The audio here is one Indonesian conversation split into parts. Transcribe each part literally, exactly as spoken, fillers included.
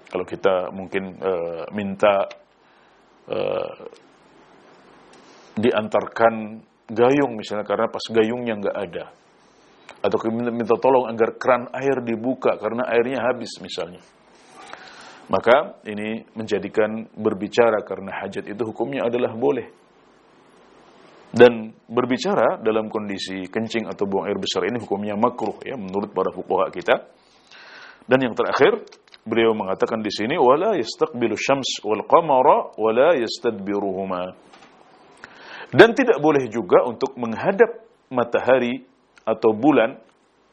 Kalau kita mungkin uh, minta uh, diantarkan gayung misalnya karena pas gayungnya nggak ada, atau minta, minta tolong agar keran air dibuka karena airnya habis misalnya, maka ini menjadikan berbicara karena hajat itu hukumnya adalah boleh. Dan berbicara dalam kondisi kencing atau buang air besar ini hukumnya makruh ya menurut para fuqaha kita. Dan yang terakhir beliau mengatakan di sini wala yastaqbilu syams wal qamara wala yastadbiruhuma. Dan tidak boleh juga untuk menghadap matahari atau bulan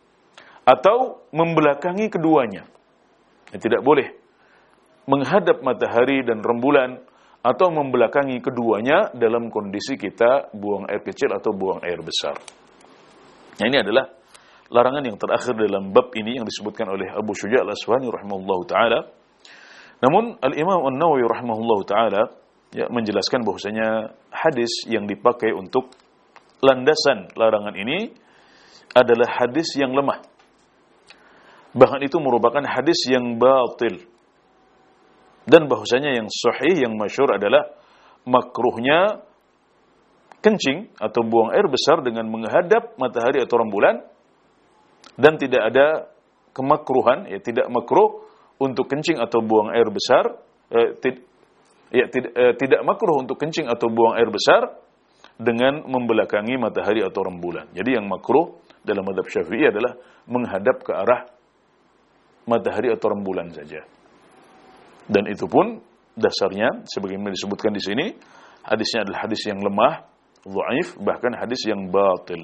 atau membelakangi keduanya. Ya, tidak boleh menghadap matahari dan rembulan atau membelakangi keduanya dalam kondisi kita buang air kecil atau buang air besar. Nah, ini adalah larangan yang terakhir dalam bab ini yang disebutkan oleh Abu Syuja' Al-Asfahani rahimahullahu taala. Namun Al-Imam An-Nawawi rahimahullahu taala ya menjelaskan bahwasanya hadis yang dipakai untuk landasan larangan ini adalah hadis yang lemah. Bahkan itu merupakan hadis yang batil. Dan bahwasanya yang sahih, yang masyhur adalah makruhnya kencing atau buang air besar dengan menghadap matahari atau rembulan, dan tidak ada kemakruhan, ya tidak makruh untuk kencing atau buang air besar, eh, tid, ya tid, eh, tidak makruh untuk kencing atau buang air besar dengan membelakangi matahari atau rembulan. Jadi yang makruh dalam mazhab Syafi'i adalah menghadap ke arah matahari atau rembulan saja. Dan itu pun dasarnya sebagaimana disebutkan di sini, hadisnya adalah hadis yang lemah, dhaif, bahkan hadis yang batil.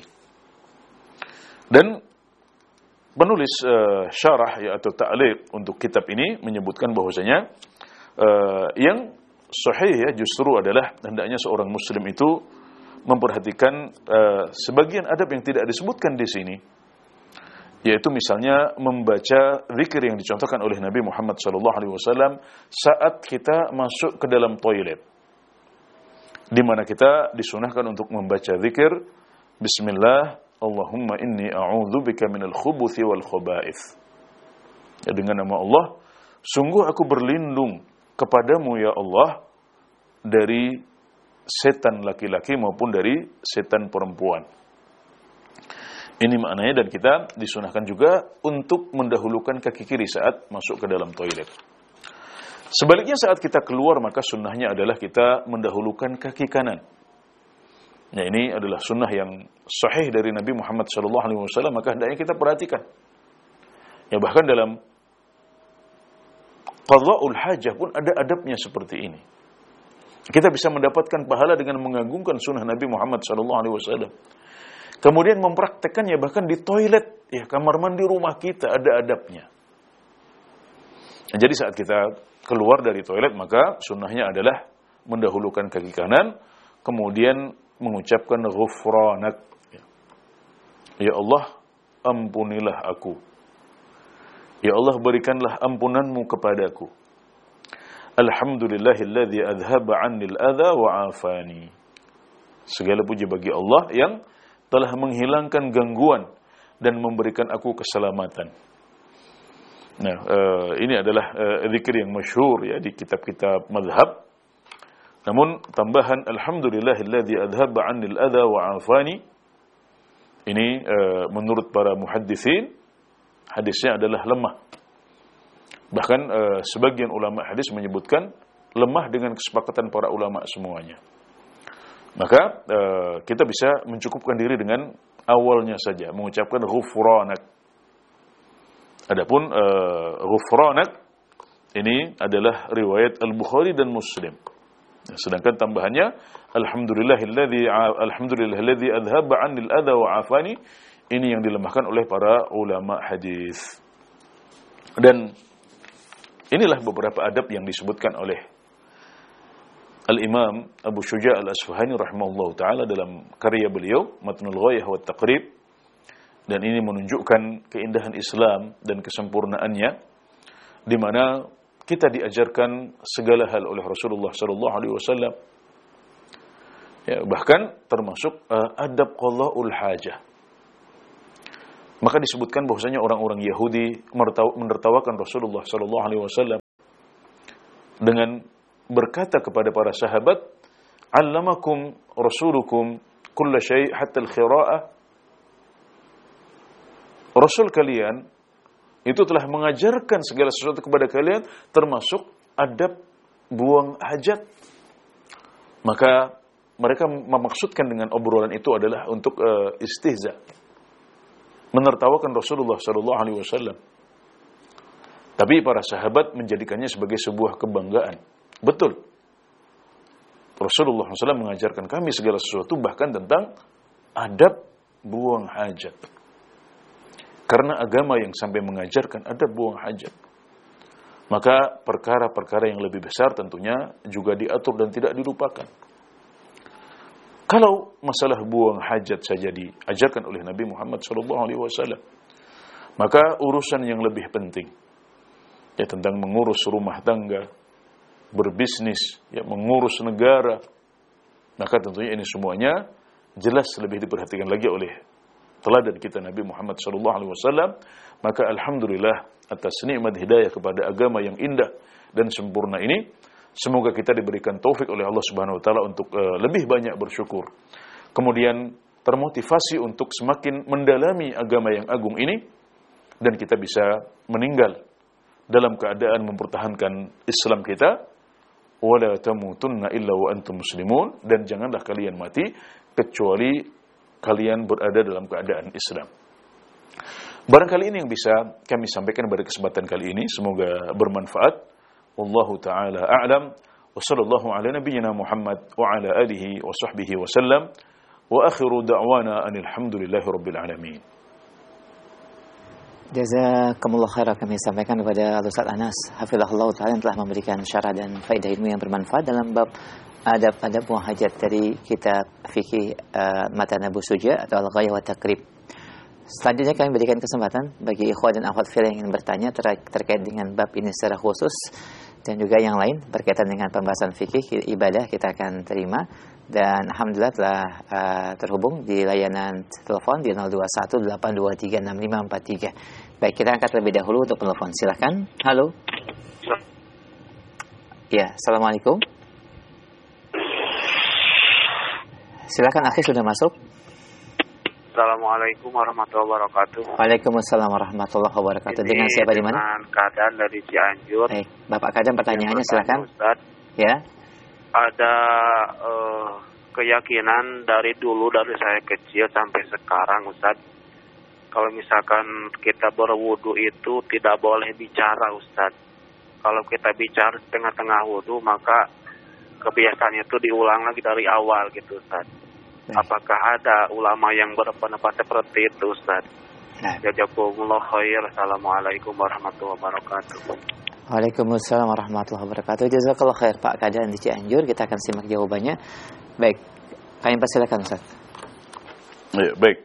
Dan penulis uh, syarah ya atau ta'liq untuk kitab ini menyebutkan bahwasanya uh, yang sahih ya justru adalah hendaknya seorang muslim itu memperhatikan uh, sebagian adab yang tidak disebutkan di sini, yaitu misalnya membaca zikir yang dicontohkan oleh Nabi Muhammad sallallahu alaihi wasallam saat kita masuk ke dalam toilet, di mana kita disunahkan untuk membaca zikir Bismillah Allahumma inni a'udzubika minal khubuthi wal khaba'ith. Ya, dengan nama Allah, sungguh aku berlindung kepadamu ya Allah dari setan laki-laki maupun dari setan perempuan. Ini maknanya, dan kita disunahkan juga untuk mendahulukan kaki kiri saat masuk ke dalam toilet. Sebaliknya saat kita keluar, maka sunnahnya adalah kita mendahulukan kaki kanan. Nah, ini adalah sunnah yang sahih dari Nabi Muhammad sallallahu alaihi wasallam, maka hendaknya kita perhatikan. Ya, bahkan dalam qadha'ul hajah pun ada adabnya seperti ini. Kita bisa mendapatkan pahala dengan mengagungkan sunnah Nabi Muhammad sallallahu alaihi wasallam. Kemudian mempraktekannya bahkan di toilet, ya kamar mandi rumah kita ada adabnya. Nah, jadi saat kita keluar dari toilet, maka sunnahnya adalah mendahulukan kaki kanan, kemudian mengucapkan ghufranak. Ya Allah, ampunilah aku. Ya Allah, berikanlah ampunanmu kepadaku. Alhamdulillahilladzi adhaba 'annil adza wa 'afani. Segala puji bagi Allah yang telah menghilangkan gangguan dan memberikan aku keselamatan. Nah, uh, ini adalah uh, zikir yang masyhur ya di kitab-kitab mazhab. Namun tambahan alhamdulillahilladzi adhaba 'annil adza wa 'afani ini uh, menurut para muhadditsin hadisnya adalah lemah. Bahkan uh, sebagian ulama hadis menyebutkan lemah dengan kesepakatan para ulama semuanya. Maka uh, kita bisa mencukupkan diri dengan awalnya saja, mengucapkan ghufranak. Adapun uh, ghufranak ini adalah riwayat Al-Bukhari dan Muslim. Sedangkan tambahannya alhamdulillahilladzi alhamdulillahilladzi adhaba 'anil adza wa 'afani, ini yang dilemahkan oleh para ulama hadis. Dan inilah beberapa adab yang disebutkan oleh Al-Imam Abu Syuja' Al-Asfahani rahimahullahu ta'ala dalam karya beliau Matnul Ghayah wa Taqrib. Dan ini menunjukkan keindahan Islam dan kesempurnaannya, di mana kita diajarkan segala hal oleh Rasulullah sallallahu alaihi wasallam. Ya, bahkan termasuk uh, adab qadha'ul hajah. Maka disebutkan bahwasanya orang-orang Yahudi menertawakan Rasulullah sallallahu alaihi wasallam dengan berkata kepada para sahabat, "Allamakum rasulukum kulla syai' hatta al-khira'ah." Rasul kalian itu telah mengajarkan segala sesuatu kepada kalian, termasuk adab buang hajat. Maka mereka memaksudkan dengan obrolan itu adalah untuk uh, istihza, menertawakan Rasulullah sallallahu alaihi wasallam. Tapi para sahabat menjadikannya sebagai sebuah kebanggaan. Betul, Rasulullah sallallahu alaihi wasallam mengajarkan kami segala sesuatu, bahkan tentang adab buang hajat. Karena agama yang sampai mengajarkan adab buang hajat, maka perkara-perkara yang lebih besar tentunya juga diatur dan tidak dilupakan. Kalau masalah buang hajat saja diajarkan oleh Nabi Muhammad shallallahu alaihi wasallam, maka urusan yang lebih penting, ya, tentang mengurus rumah tangga, berbisnis, ya, mengurus negara, maka tentunya ini semuanya jelas lebih diperhatikan lagi oleh teladan kita Nabi Muhammad shallallahu alaihi wasallam. Maka alhamdulillah atas nikmat hidayah kepada agama yang indah dan sempurna ini, semoga kita diberikan taufik oleh Allah Subhanahu wa taala untuk uh, lebih banyak bersyukur. Kemudian termotivasi untuk semakin mendalami agama yang agung ini, dan kita bisa meninggal dalam keadaan mempertahankan Islam kita. Wala tamutunna illa wa antum muslimun, dan janganlah kalian mati kecuali kalian berada dalam keadaan Islam. Barangkali ini yang bisa kami sampaikan pada kesempatan kali ini, semoga bermanfaat. Wallahu ta'ala a'lam, wa sallallahu ala nabiyyina Muhammad wa ala alihi wa sahbihi wa sallam, wa akhiru da'wana anil hamdulillahi rabbil alamin. Jazakumullah khairan kami sampaikan kepada Ustaz Anas hafizahullah ta'ala yang telah memberikan syarah dan faedah ilmu yang bermanfaat dalam bab adab-adab buang hajat dari kitab fikih uh, Matan Abu Suja atau Al-Ghayah wa Taqrib. Selanjutnya kami berikan kesempatan bagi ikhwah dan akhwat fillah yang ingin bertanya ter- terkait dengan bab ini secara khusus, dan juga yang lain berkaitan dengan pembahasan fikih ibadah, kita akan terima. Dan alhamdulillah telah uh, terhubung di layanan telepon di nol dua satu delapan dua tiga enam lima empat tiga. Baik, kita angkat terlebih dahulu untuk telepon. Silakan. Halo. Ya, assalamualaikum. Silakan, akhir sudah masuk. Assalamualaikum warahmatullahi wabarakatuh. Waalaikumsalam warahmatullahi wabarakatuh. Ini dengan siapa di mana? Dengan Kadam dari Cianjur. Baik, Bapak Kadam, pertanyaannya silakan. Ustaz, ya. Ada uh, keyakinan dari dulu, dari saya kecil sampai sekarang, Ustaz, kalau misalkan kita berwudu itu tidak boleh bicara, Ustaz. Kalau kita bicara tengah-tengah wudu, maka kebiasaannya itu diulang lagi dari awal gitu, Ustaz. Baik. Apakah ada ulama yang berpendapat seperti itu, Ustaz? Nah. Jazakumullah khair. Assalamualaikum warahmatullahi wabarakatuh. Waalaikumsalam warahmatullahi wabarakatuh. Jazakallah khair Pak Kadam di Cianjur. Kita akan simak jawabannya. Baik, kami persilakan, Ustaz. Ya, baik.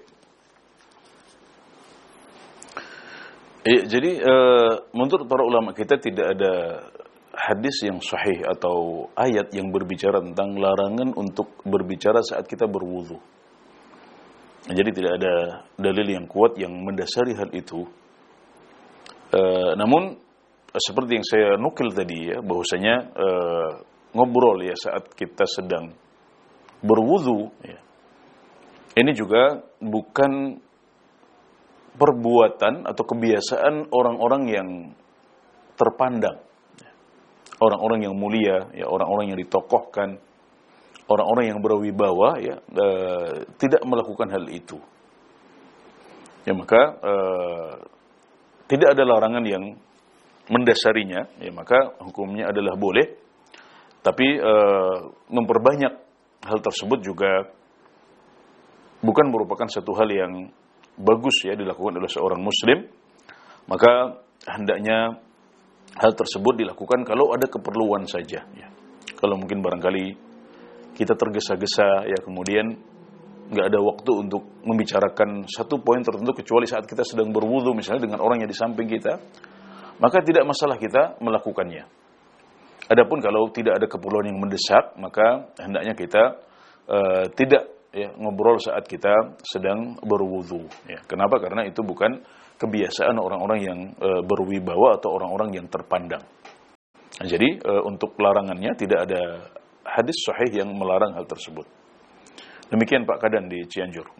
Ya, jadi uh, menurut para ulama kita tidak ada hadis yang sahih atau ayat yang berbicara tentang larangan untuk berbicara saat kita berwudu. Jadi tidak ada dalil yang kuat yang mendasari hal itu. E, namun seperti yang saya nukil tadi ya, bahwasanya e, ngobrol ya saat kita sedang berwudu ya, ini juga bukan perbuatan atau kebiasaan orang-orang yang terpandang. Orang-orang yang mulia, ya, orang-orang yang ditokohkan, orang-orang yang berwibawa, ya, e, tidak melakukan hal itu. Ya, maka e, tidak ada larangan yang mendasarinya, ya, maka hukumnya adalah boleh. Tapi e, memperbanyak hal tersebut juga bukan merupakan satu hal yang bagus ya dilakukan oleh seorang muslim. Maka hendaknya hal tersebut dilakukan kalau ada keperluan saja ya. Kalau mungkin barangkali kita tergesa-gesa ya, kemudian nggak ada waktu untuk membicarakan satu poin tertentu kecuali saat kita sedang berwudu misalnya dengan orang yang di samping kita, maka tidak masalah kita melakukannya. Adapun kalau tidak ada keperluan yang mendesak, maka hendaknya kita uh, tidak ya ngobrol saat kita sedang berwudu ya. Kenapa? Karena itu bukan kebiasaan orang-orang yang e, berwibawa atau orang-orang yang terpandang. Nah, jadi e, untuk larangannya tidak ada hadis sahih yang melarang hal tersebut. Demikian Pak Kadan di Cianjur.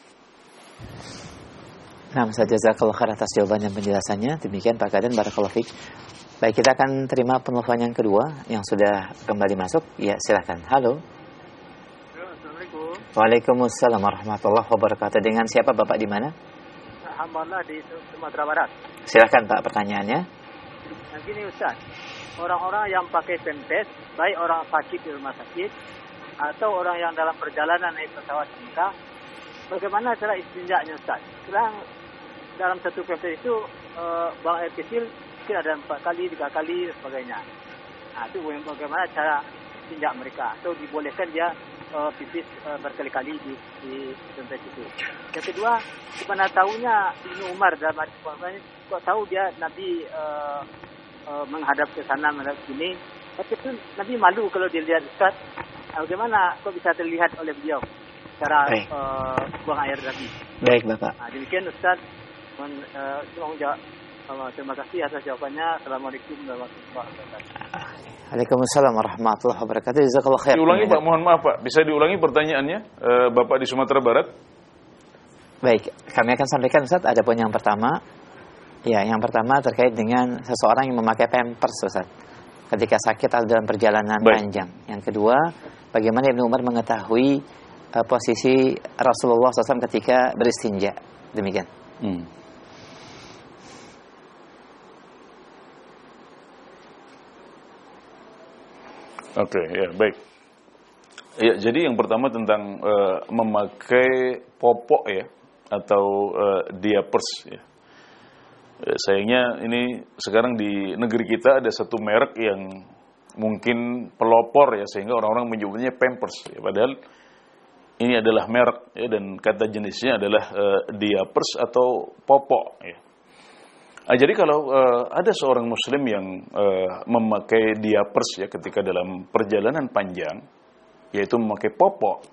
Nah, saja jazakallahu khair atas jawaban dan penjelasannya. Demikian Pak Kadan, barakallahu fiik. Baik, kita akan terima penelpon yang kedua yang sudah kembali masuk. Ya, silakan. Halo. Assalamualaikum. Waalaikumsalam warahmatullahi wabarakatuh. Dengan siapa Bapak di mana? Alhamdulillah di Sumatera Barat. Silakan Pak pertanyaannya. Nah, gini Ustaz, orang-orang yang pakai pempes, baik orang sakit di rumah sakit atau orang yang dalam perjalanan naik pesawat kita, bagaimana cara istinjaknya Ustaz? Sekarang dalam satu pempes itu e, buang air kecil mungkin ada empat kali, tiga kali dan sebagainya. Nah, itu bagaimana cara istinjak mereka? Atau dibolehkan dia e, pipis e, berkali-kali di, di pempes itu? Yang kedua, gimana tahunya Ibnu Umar dalam hadis kok tahu dia Nabi e, e, menghadap ke sana menghadap sini? Tapi itu Nabi malu kalau dia lihat Ustaz. Bagaimana kok bisa terlihat oleh beliau cara uh, buang air Nabi? Baik Bapak. Nah, demikian Ustaz. Men, uh, jawab. Uh, terima kasih atas jawabannya. Assalamualaikum warahmatullahi wabarakatuh. Waalaikumsalam warahmatullahi wabarakatuh. Jazakallahu khair. Diulangi Pak, mohon maaf Pak. Bisa diulangi pertanyaannya uh, Bapak di Sumatera Barat? Baik, kami akan sampaikan Ustaz. Ada poin yang pertama. Ya, yang pertama terkait dengan seseorang yang memakai pampers Ustaz ketika sakit atau dalam perjalanan Baik. panjang. Yang kedua, bagaimana Ibnu Umar mengetahui uh, posisi Rasulullah shallallahu alaihi wasallam ketika beristinja. Demikian. Hmm. Oke, okay, ya baik. Ya, jadi yang pertama tentang uh, memakai popok ya atau uh, diapers ya. Sayangnya ini sekarang di negeri kita ada satu merek yang mungkin pelopor ya sehingga orang-orang menyebutnya Pampers ya, padahal ini adalah merek ya dan kata jenisnya adalah uh, diapers atau popok ya. Nah, jadi kalau uh, ada seorang muslim yang uh, memakai diapers ya ketika dalam perjalanan panjang yaitu memakai popok,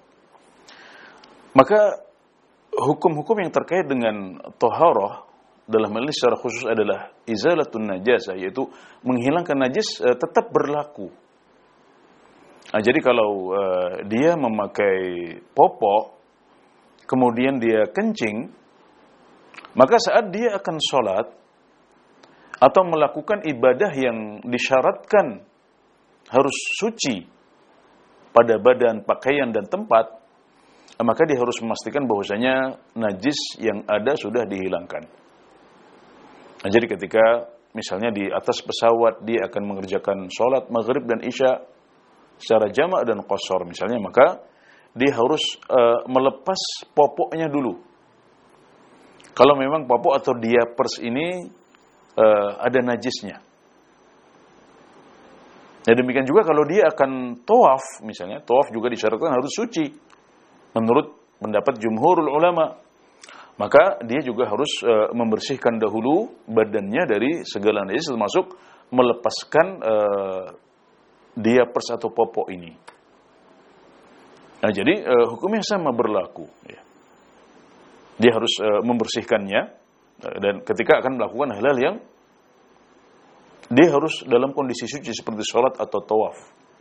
maka hukum-hukum yang terkait dengan toharoh dalam hal ini secara khusus adalah izalatun najasah, yaitu menghilangkan najis uh, tetap berlaku. Nah, jadi kalau uh, dia memakai popok, kemudian dia kencing, maka saat dia akan sholat atau melakukan ibadah yang disyaratkan harus suci pada badan, pakaian, dan tempat, maka dia harus memastikan bahwasanya najis yang ada sudah dihilangkan. Nah, jadi ketika misalnya di atas pesawat dia akan mengerjakan sholat maghrib dan isya secara jamak dan qashar misalnya, maka dia harus uh, melepas popoknya dulu. Kalau memang popok atau diapers ini uh, ada najisnya. Ya, demikian juga kalau dia akan tawaf misalnya, tawaf juga disyaratkan harus suci menurut pendapat jumhurul ulama. Maka dia juga harus uh, membersihkan dahulu badannya dari segala najis termasuk melepaskan uh, diapers atau popok ini. Nah, jadi uh, hukumnya sama berlaku ya. Dia harus uh, membersihkannya uh, dan ketika akan melakukan hal-hal yang dia harus dalam kondisi suci seperti sholat atau tawaf.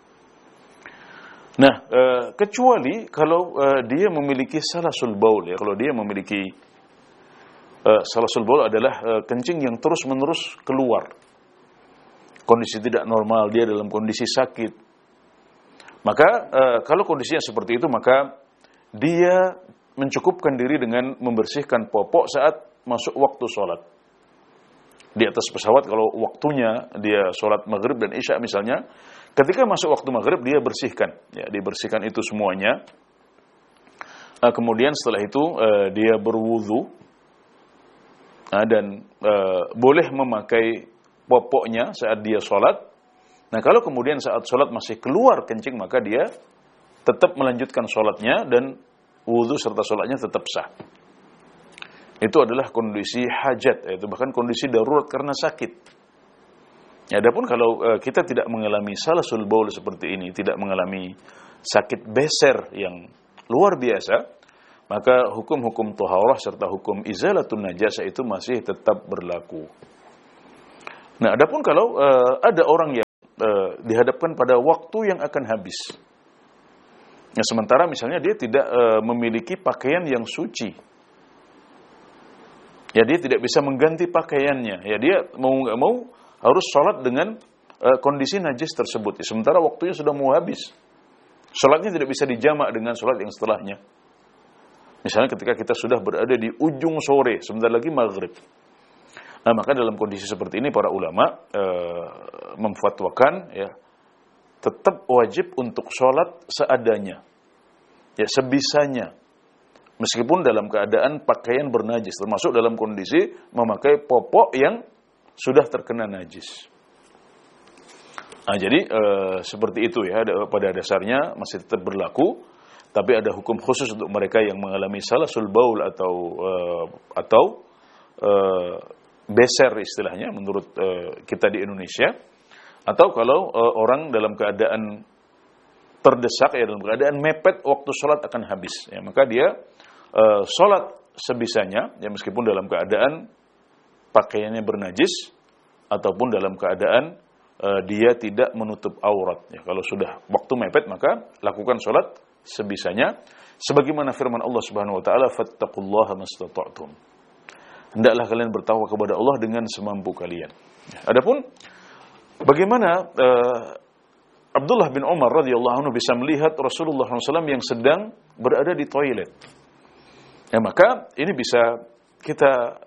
Nah, uh, kecuali kalau uh, dia memiliki salasul baul ya, kalau dia memiliki Uh, salasul baul adalah uh, kencing yang terus-menerus keluar. Kondisi tidak normal, dia dalam kondisi sakit. Maka uh, kalau kondisinya seperti itu, maka dia mencukupkan diri dengan membersihkan popok saat masuk waktu sholat. Di atas pesawat kalau waktunya dia sholat maghrib dan isya misalnya, ketika masuk waktu maghrib dia bersihkan, ya, dibersihkan itu semuanya. Uh, kemudian setelah itu uh, dia berwudu. Nah, dan e, boleh memakai popoknya saat dia sholat. Nah, kalau kemudian saat sholat masih keluar kencing, maka dia tetap melanjutkan sholatnya dan wudhu serta sholatnya tetap sah. Itu adalah kondisi hajat, yaitu bahkan kondisi darurat karena sakit. Ya, adapun kalau e, kita tidak mengalami salasul baul seperti ini, tidak mengalami sakit beser yang luar biasa, maka hukum-hukum taharah serta hukum izalatun najasah itu masih tetap berlaku. Nah, adapun kalau uh, ada orang yang uh, dihadapkan pada waktu yang akan habis. Ya, sementara misalnya dia tidak uh, memiliki pakaian yang suci. Ya, dia tidak bisa mengganti pakaiannya. Ya, dia mau nggak mau harus sholat dengan uh, kondisi najis tersebut. Ya, sementara waktunya sudah mau habis. Sholatnya tidak bisa dijamak dengan sholat yang setelahnya. Misalnya ketika kita sudah berada di ujung sore, sebentar lagi maghrib. Nah, maka dalam kondisi seperti ini para ulama e, memfatwakan ya tetap wajib untuk sholat seadanya, ya sebisanya, meskipun dalam keadaan pakaian bernajis, termasuk dalam kondisi memakai popok yang sudah terkena najis. Nah, jadi e, seperti itu ya, pada dasarnya masih tetap berlaku. Tapi ada hukum khusus untuk mereka yang mengalami salasul baul atau uh, atau uh, beser istilahnya menurut uh, kita di Indonesia, atau kalau uh, orang dalam keadaan terdesak ya, dalam keadaan mepet waktu sholat akan habis ya, maka dia uh, sholat sebisanya ya, meskipun dalam keadaan pakaiannya bernajis ataupun dalam keadaan uh, dia tidak menutup aurat ya. Kalau sudah waktu mepet maka lakukan sholat sebisanya, sebagaimana firman Allah Subhanahu wa taala, fattaqullaha mastata'tum. Hendaklah kalian bertakwa kepada Allah dengan semampu kalian. Adapun bagaimana uh, Abdullah bin Umar radhiyallahu anhu bisa melihat Rasulullah shallallahu alaihi wasallam yang sedang berada di toilet. Ya, maka ini bisa kita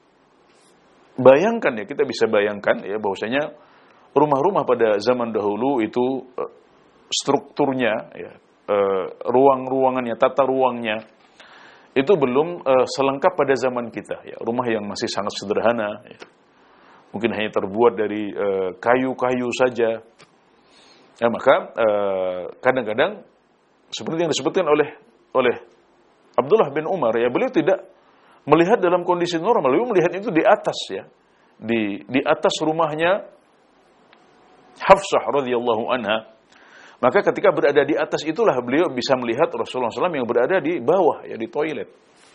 bayangkan ya, kita bisa bayangkan ya bahwasanya rumah-rumah pada zaman dahulu itu uh, strukturnya ya, Uh, ruang-ruangannya, tata ruangnya itu belum uh, selengkap pada zaman kita ya. Rumah yang masih sangat sederhana ya. Mungkin hanya terbuat dari uh, kayu-kayu saja ya, maka uh, kadang-kadang seperti yang disebutkan oleh oleh Abdullah bin Umar ya, beliau tidak melihat dalam kondisi normal, beliau melihat itu di atas ya, di di atas rumahnya Hafsah radhiyallahu anha. Maka ketika berada di atas itulah beliau bisa melihat Rasulullah shallallahu alaihi wasallam yang berada di bawah, ya di toilet.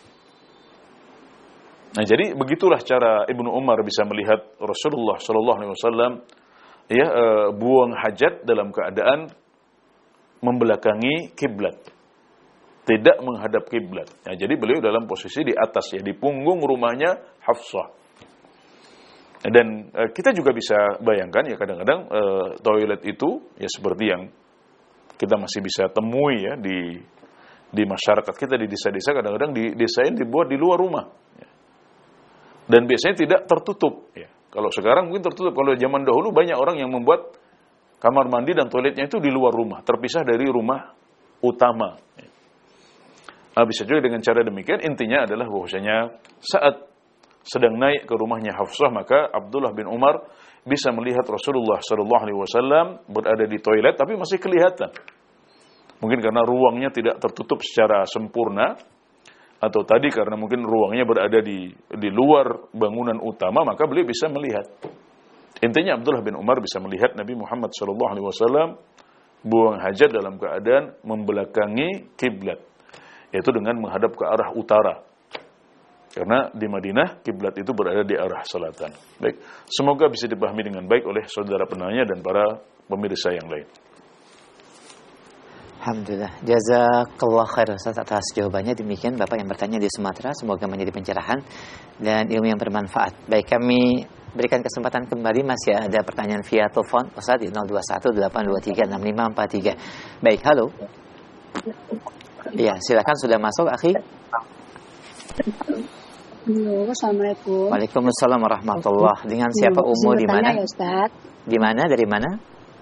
Nah, jadi begitulah cara Ibnu Umar bisa melihat Rasulullah shallallahu alaihi wasallam ya e, buang hajat dalam keadaan membelakangi kiblat, tidak menghadap kiblat. Nah, jadi beliau dalam posisi di atas ya, di punggung rumahnya Hafsah. Dan e, kita juga bisa bayangkan ya, kadang-kadang e, toilet itu ya seperti yang kita masih bisa temui ya di di masyarakat kita, di desa-desa, kadang-kadang di desa ini dibuat di luar rumah ya. Dan biasanya tidak tertutup ya. Kalau sekarang mungkin tertutup, kalau zaman dahulu banyak orang yang membuat kamar mandi dan toiletnya itu di luar rumah, terpisah dari rumah utama ya. Nah, bisa juga dengan cara demikian. Intinya adalah bahwasanya saat sedang naik ke rumahnya Hafsah, maka Abdullah bin Umar bisa melihat Rasulullah sallallahu alaihi wasallam berada di toilet tapi masih kelihatan. Mungkin karena ruangnya tidak tertutup secara sempurna, atau tadi karena mungkin ruangnya berada di di luar bangunan utama, maka beliau bisa melihat. Intinya Abdullah bin Umar bisa melihat Nabi Muhammad sallallahu alaihi wasallam buang hajat dalam keadaan membelakangi kiblat, yaitu dengan menghadap ke arah utara. Karena di Madinah kiblat itu berada di arah selatan. Baik, semoga bisa dipahami dengan baik oleh saudara penanya dan para pemirsa yang lain. Alhamdulillah, jazakallah khair Ustaz atas jawabannya. Demikian Bapak yang bertanya di Sumatera, semoga menjadi pencerahan dan ilmu yang bermanfaat. Baik, kami berikan kesempatan kembali, masih ada pertanyaan via telepon Ustaz di nol dua satu delapan dua tiga enam lima empat tiga. Baik, halo. Iya, silakan, sudah masuk akhi. Halo, Assalamualaikum. Waalaikumsalam warahmatullahi. Dengan siapa Umu di mana? Ya, Ustaz. Di mana? Dari mana?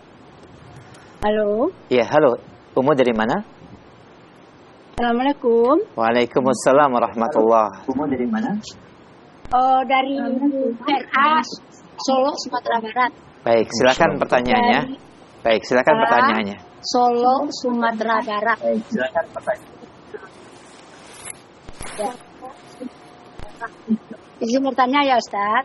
Halo. Iya, halo. Umu dari mana? Assalamualaikum. Waalaikumsalam warahmatullahi. Umu dari mana? Oh, dari R A Solo, Sumatera Barat. Baik, silakan pertanyaannya. Dari Baik, silakan pertanyaannya. Solo, Sumatera Barat. Baik, silakan pertanyaannya. Ya. Izin bertanya ya Ustaz.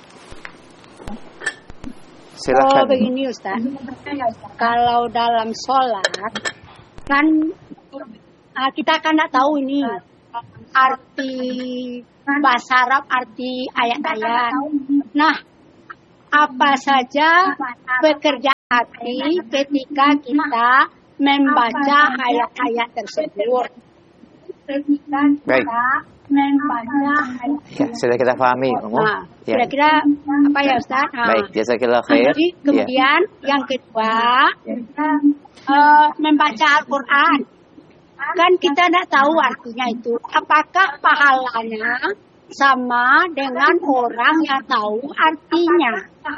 Silakan. Oh, begini Ustaz. Kalau dalam sholat kan kita kan tidak tahu ini arti bahasa Arab, arti ayat-ayat. Nah, apa saja pekerjaan hati ketika kita membaca ayat-ayat tersebut. Ketika Baik. kita membaca Ya, sudah kita pahami, Umum. Nah, Ya. kira-kira apa ya Ustaz? Nah, Baik, jazakillah khair. Jadi Ya. kemudian yang kedua eh, membaca Al-Quran. Kan kita tidak tahu artinya itu. Apakah pahalanya sama dengan orang yang tahu artinya?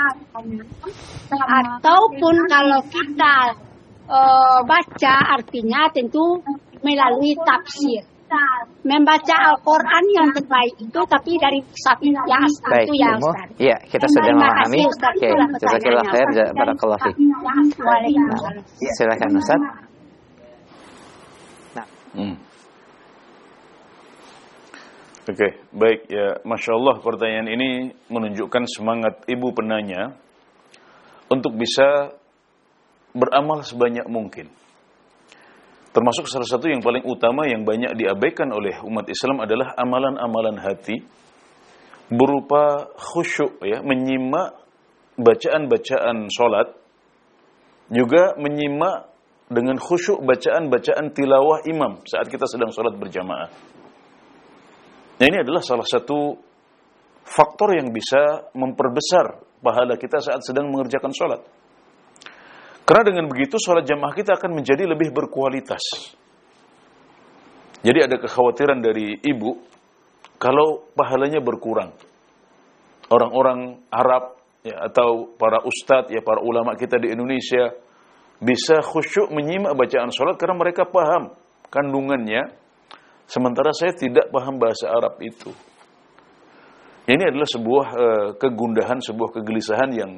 Ataupun kalau kita eh, baca artinya tentu melalui tafsir. Membaca Al-Quran yang terbaik itu tapi dari sapi yang Baik, itu ya Umum. Ustaz. Ya, kita sudah Terima memahami. kasih, Ustaz. Oke, Itulah jazakillah pertanyaannya, khair. Ustaz. Barakallahu fiik. Waalaikumsalam. Nah, silakan Ustaz. Nah, Hmm. Oke, baik ya, Masya Allah pertanyaan ini menunjukkan semangat ibu penanya untuk bisa beramal sebanyak mungkin. Termasuk salah satu yang paling utama yang banyak diabaikan oleh umat Islam adalah amalan-amalan hati berupa khusyuk, ya, menyimak bacaan-bacaan sholat, juga menyimak dengan khusyuk bacaan-bacaan tilawah imam saat kita sedang sholat berjamaah. Nah, ini adalah salah satu faktor yang bisa memperbesar pahala kita saat sedang mengerjakan sholat. Karena dengan begitu sholat jamaah kita akan menjadi lebih berkualitas. Jadi ada kekhawatiran dari ibu kalau pahalanya berkurang. Orang-orang Arab ya, atau para ustadz, ya, para ulama kita di Indonesia bisa khusyuk menyimak bacaan sholat karena mereka paham kandungannya, sementara saya tidak paham bahasa Arab itu. Ini adalah sebuah uh, kegundahan, sebuah kegelisahan yang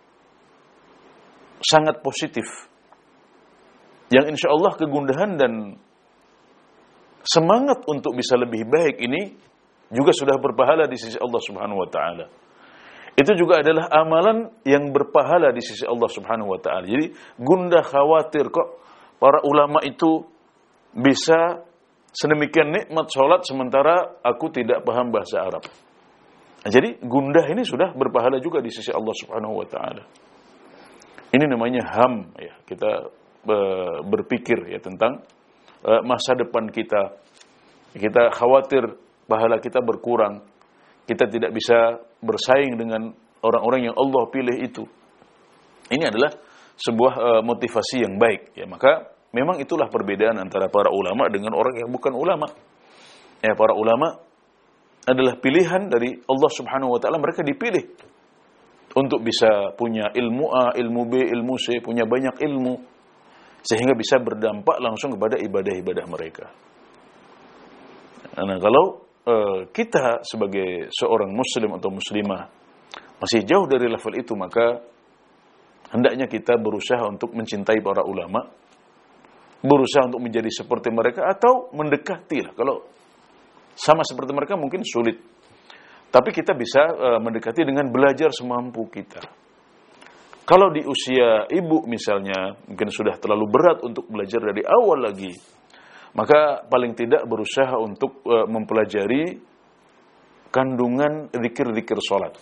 sangat positif, yang insya Allah kegundahan dan semangat untuk bisa lebih baik ini juga sudah berpahala di sisi Allah Subhanahu wa Ta'ala. Itu juga adalah amalan yang berpahala di sisi Allah Subhanahu wa Ta'ala. Jadi gundah khawatir kok para ulama itu bisa sedemikian nikmat sholat sementara aku tidak paham bahasa Arab. Nah, jadi gundah ini sudah berpahala juga di sisi Allah Subhanahu wa Ta'ala. Ini namanya ham, ya, kita uh, berpikir ya tentang uh, masa depan kita. Kita khawatir pahala kita berkurang. Kita tidak bisa bersaing dengan orang-orang yang Allah pilih itu. Ini adalah sebuah uh, motivasi yang baik. Ya, maka memang itulah perbedaan antara para ulama dengan orang yang bukan ulama. Ya, para ulama adalah pilihan dari Allah Subhanahu wa Ta'ala. Mereka dipilih untuk bisa punya ilmu A, ilmu B, ilmu C, punya banyak ilmu, sehingga bisa berdampak langsung kepada ibadah-ibadah mereka. Nah, kalau uh, kita sebagai seorang muslim atau muslimah masih jauh dari level itu, maka hendaknya kita berusaha untuk mencintai para ulama, berusaha untuk menjadi seperti mereka, atau mendekati lah. Kalau sama seperti mereka mungkin sulit. Tapi kita bisa uh, mendekati dengan belajar semampu kita. Kalau di usia ibu misalnya, mungkin sudah terlalu berat untuk belajar dari awal lagi, maka paling tidak berusaha untuk uh, mempelajari kandungan zikir-zikir sholat.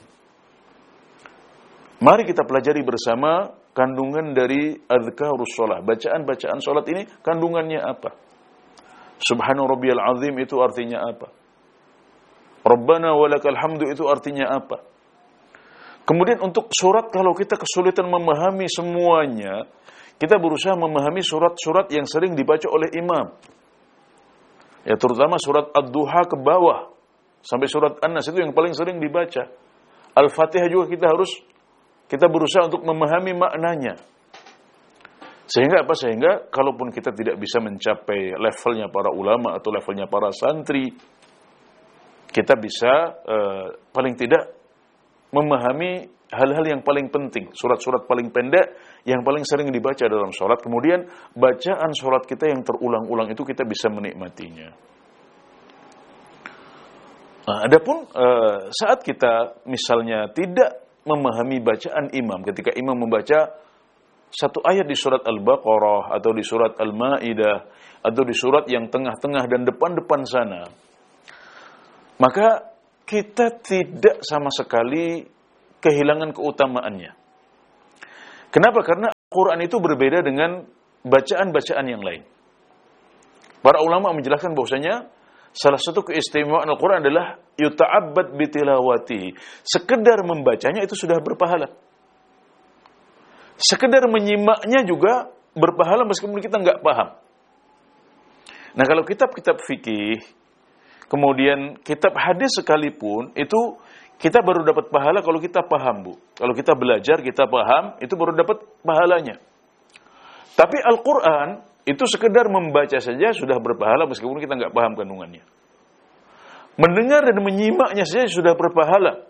Mari kita pelajari bersama kandungan dari adzkarus sholat. Bacaan-bacaan sholat ini kandungannya apa? Subhana rabbiyal azim itu artinya apa? Rabbana walakal hamdu itu artinya apa? Kemudian untuk surat, kalau kita kesulitan memahami semuanya, kita berusaha memahami surat-surat yang sering dibaca oleh imam. Ya, terutama surat Ad-Duha ke bawah sampai surat An-Nas itu yang paling sering dibaca. Al-Fatihah juga kita harus kita berusaha untuk memahami maknanya. Sehingga apa? Sehingga kalaupun kita tidak bisa mencapai levelnya para ulama atau levelnya para santri, kita bisa uh, paling tidak memahami hal-hal yang paling penting, surat-surat paling pendek yang paling sering dibaca dalam sholat. Kemudian bacaan sholat kita yang terulang-ulang itu kita bisa menikmatinya. Nah, adapun uh, saat kita misalnya tidak memahami bacaan imam, ketika imam membaca satu ayat di surat Al-Baqarah atau di surat Al-Maidah atau di surat yang tengah-tengah dan depan-depan sana, maka kita tidak sama sekali kehilangan keutamaannya. Kenapa? Karena Quran itu berbeda dengan bacaan-bacaan yang lain. Para ulama menjelaskan bahwasanya salah satu keistimewaan Al-Quran adalah yuta'abbad bitilawati. Sekedar membacanya itu sudah berpahala. Sekedar menyimaknya juga berpahala meskipun kita nggak paham. Nah, kalau kitab-kitab fikih, kemudian kitab hadis sekalipun, itu kita baru dapat pahala kalau kita paham, Bu. Kalau kita belajar, kita paham, itu baru dapat pahalanya. Tapi Al-Quran itu sekedar membaca saja sudah berpahala meskipun kita nggak paham kandungannya. Mendengar dan menyimaknya saja sudah berpahala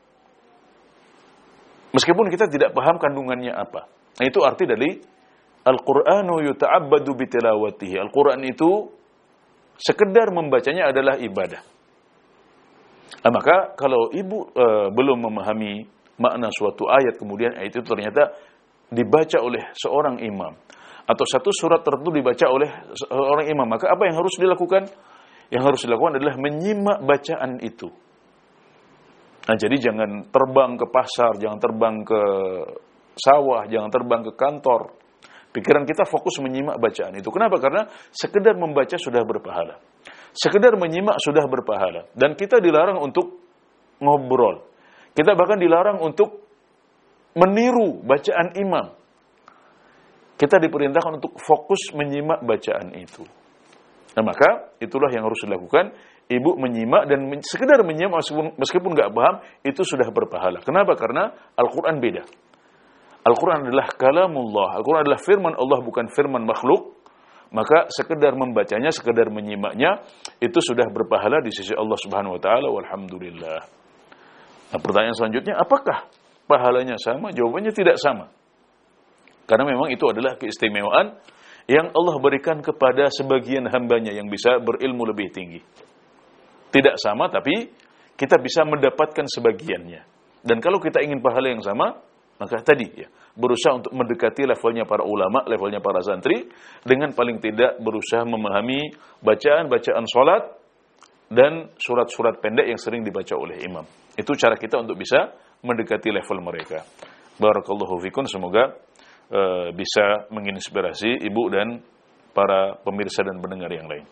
meskipun kita tidak paham kandungannya apa. Nah, itu arti dari Al-Qur'anu yuta'abbadu bitilawatihi. Al-Qur'an itu sekedar membacanya adalah ibadah. Nah, maka kalau ibu e, belum memahami makna suatu ayat, kemudian ayat itu ternyata dibaca oleh seorang imam, atau satu surat tertentu dibaca oleh seorang imam, maka apa yang harus dilakukan? Yang harus dilakukan adalah menyimak bacaan itu. Nah, jadi jangan terbang ke pasar, jangan terbang ke sawah, jangan terbang ke kantor. Pikiran kita fokus menyimak bacaan itu. Kenapa? Karena sekedar membaca sudah berpahala. Sekedar menyimak sudah berpahala. Dan kita dilarang untuk ngobrol. Kita bahkan dilarang untuk meniru bacaan imam. Kita diperintahkan untuk fokus menyimak bacaan itu. Nah, maka itulah yang harus dilakukan. Ibu menyimak dan men- sekedar menyimak meskipun, meskipun gak paham, itu sudah berpahala. Kenapa? Karena Al-Quran beda. Al-Quran adalah kalamullah. Al-Quran adalah firman Allah, bukan firman makhluk. Maka sekedar membacanya, sekedar menyimaknya, itu sudah berpahala di sisi Allah Subhanahu Wa Taala. Walhamdulillah. Nah, pertanyaan selanjutnya, apakah pahalanya sama? Jawabannya tidak sama. Karena memang itu adalah keistimewaan yang Allah berikan kepada sebagian hambanya yang bisa berilmu lebih tinggi. Tidak sama, tapi kita bisa mendapatkan sebagiannya. Dan kalau kita ingin pahala yang sama, maka tadi ya, berusaha untuk mendekati levelnya para ulama, levelnya para santri, dengan paling tidak berusaha memahami bacaan-bacaan sholat dan surat-surat pendek yang sering dibaca oleh imam. Itu cara kita untuk bisa mendekati level mereka. Barakallahu fikum, semoga uh, bisa menginspirasi ibu dan para pemirsa dan pendengar yang lain.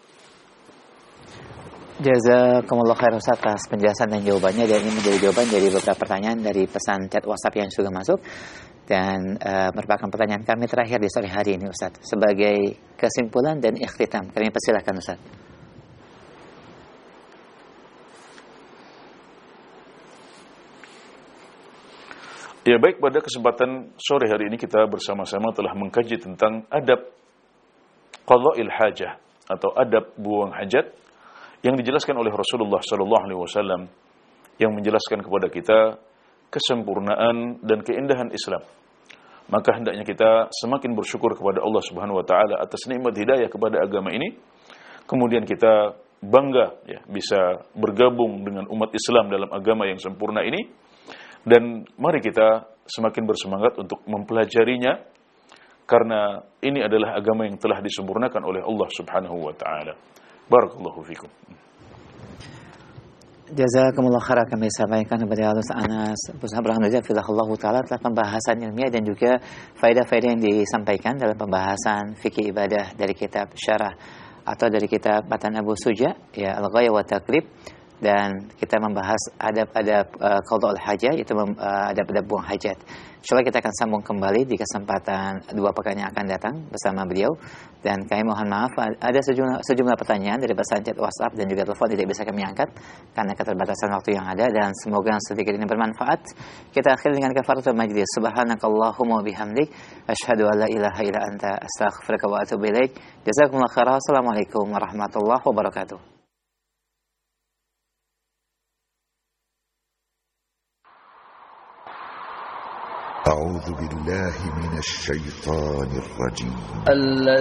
Jazakumullah khair Ustaz atas penjelasan dan jawabannya, dan ini menjadi jawaban dari beberapa pertanyaan dari pesan chat WhatsApp yang sudah masuk, dan uh, merupakan pertanyaan kami terakhir di sore hari ini Ustaz. Sebagai kesimpulan dan ikhtitam, kami persilakan Ustaz. Ya, baik, pada kesempatan sore hari ini kita bersama-sama telah mengkaji tentang adab qadha'il hajah atau adab buang hajat yang dijelaskan oleh Rasulullah sallallahu alaihi wasallam, yang menjelaskan kepada kita kesempurnaan dan keindahan Islam. Maka hendaknya kita semakin bersyukur kepada Allah Subhanahu wa taala atas nikmat hidayah kepada agama ini. Kemudian kita bangga ya bisa bergabung dengan umat Islam dalam agama yang sempurna ini. Dan mari kita semakin bersemangat untuk mempelajarinya, karena ini adalah agama yang telah disempurnakan oleh Allah Subhanahu wa taala. Barakallahu fikum. Jazakumullah khairan, kami sampaikan kepada Ustaz Anas Hafizahullah taala telah pembahasan ilmiah dan juga faedah-faedah yang disampaikan dalam pembahasan fikih ibadah dari kitab syarah atau dari kitab Matan Abu Suja ya Al-Ghayah wa Taqrib. Dan kita membahas adab-adab uh, qadha'ul hajat, yaitu uh, adab-adab buang hajat. Insyaallah kita akan sambung kembali di kesempatan dua pekan yang akan datang bersama beliau. Dan kami mohon maaf ada sejumlah, sejumlah pertanyaan dari pesan chat WhatsApp dan juga telepon tidak bisa kami angkat karena keterbatasan waktu yang ada, dan semoga sedikit ini bermanfaat. Kita akhiri dengan kafaratul majlis. Subhanakallahumma bihamdik asyhadu an la ilaha illa anta astaghfiruka wa atubu ilaik. Jazakumullah khairan. Assalamualaikum warahmatullahi wabarakatuh. أعوذ بالله من الشيطان الرجيم.